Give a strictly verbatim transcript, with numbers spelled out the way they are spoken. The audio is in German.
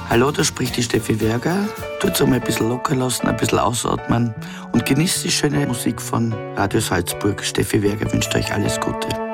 Hallo, da spricht die Steffi Werger. Tut's einmal ein bisschen locker lassen, ein bisschen ausatmen und genießt die schöne Musik von Radio Salzburg. Steffi Werger wünscht euch alles Gute.